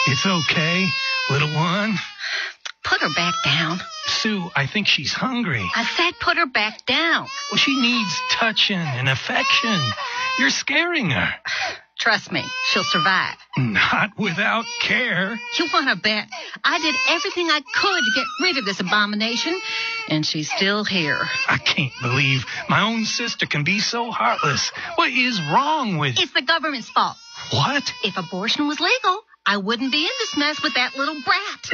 It's okay, little one. Put her back down. Sue, I think she's hungry. I said put her back down. Well, she needs touching and affection. You're scaring her. Trust me, she'll survive. Not without care. You want to bet? I did everything I could to get rid of this abomination, and she's still here. I can't believe my own sister can be so heartless. What is wrong with... It's the government's fault. What? If abortion was legal, I wouldn't be in this mess with that little brat.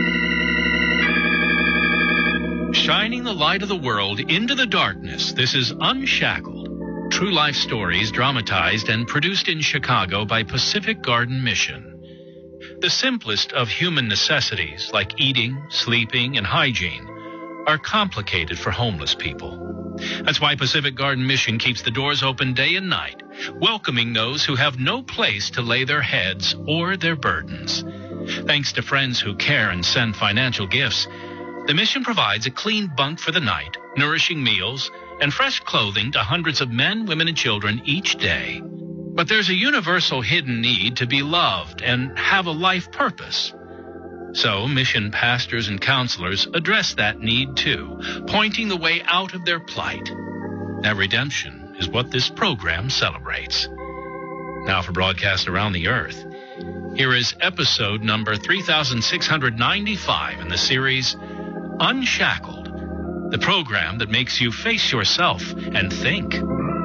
Shining the light of the world into the darkness, this is Unshackled. True life stories dramatized and produced in Chicago by Pacific Garden Mission. The simplest of human necessities, like eating, sleeping, and hygiene, are complicated for homeless people. That's why Pacific Garden Mission keeps the doors open day and night, welcoming those who have no place to lay their heads or their burdens. Thanks to friends who care and send financial gifts, the mission provides a clean bunk for the night, nourishing meals, and fresh clothing to hundreds of men, women, and children each day. But there's a universal hidden need to be loved and have a life purpose. So mission pastors and counselors address that need too, pointing the way out of their plight. That redemption is what this program celebrates. Now for broadcast around the earth, here is episode number 3695 in the series Unshackled, the program that makes you face yourself and think.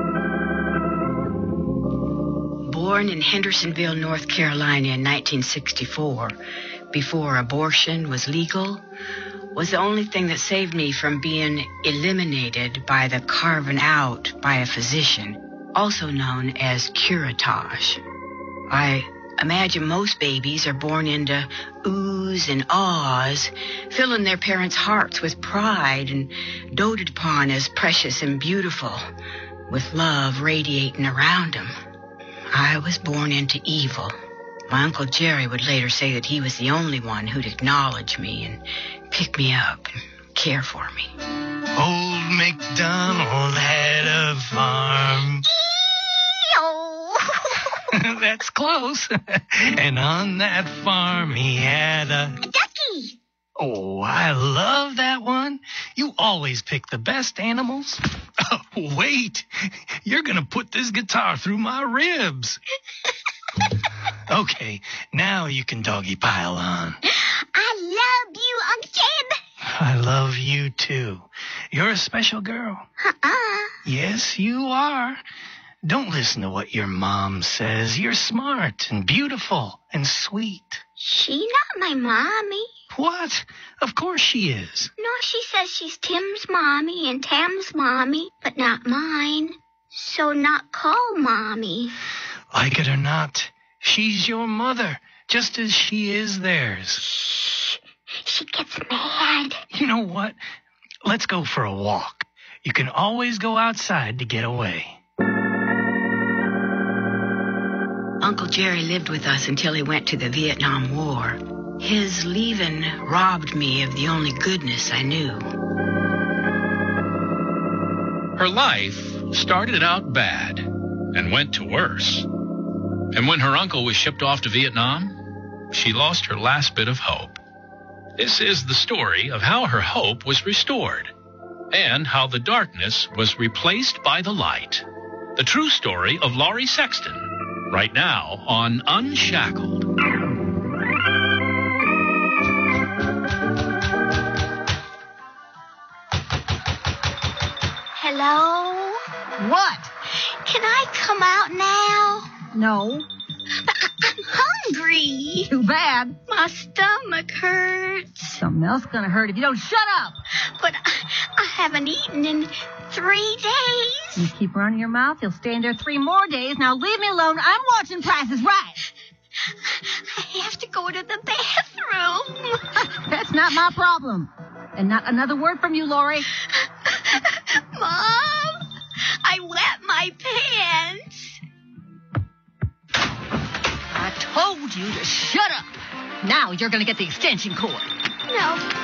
Born in Hendersonville, North Carolina in 1964, before abortion was legal, was the only thing that saved me from being eliminated by the carving out by a physician, also known as curettage. I imagine most babies are born into oohs and ahs, filling their parents' hearts with pride and doted upon as precious and beautiful, with love radiating around them. I was born into evil. My Uncle Jerry would later say that he was the only one who'd acknowledge me and pick me up and care for me. Old MacDonald had a farm. That's close. And on that farm he had a ducky. Oh, I love that one. You always pick the best animals. Oh, wait. You're going to put this guitar through my ribs. Okay, now you can doggy pile on. I love you, Uncle Jeb. I love you, too. You're a special girl. Yes, you are. Don't listen to what your mom says. You're smart and beautiful and sweet. She's not my mommy. What? Of course she is. No, she says she's Tim's mommy and Tam's mommy, but not mine. So not call mommy. Like it or not, she's your mother, just as she is theirs. Shh. She gets mad. You know what? Let's go for a walk. You can always go outside to get away. Uncle Jerry lived with us until he went to the Vietnam War. His leaving robbed me of the only goodness I knew. Her life started out bad and went to worse. And when her uncle was shipped off to Vietnam, she lost her last bit of hope. This is the story of how her hope was restored and how the darkness was replaced by the light. The true story of Laurie Sexton, right now on Unshackled. Hello? What? Can I come out now? No. I'm hungry. Too bad. My stomach hurts. Something else gonna hurt if you don't shut up. But I haven't eaten in 3 days. You keep running your mouth, you'll stay in there 3 more days. Now leave me alone. I'm watching Price is Right. I have to go to the bathroom. That's not my problem. And not another word from you, Laurie. Mom, I wet my pants. I told you to shut up. Now you're going to get the extension cord. No,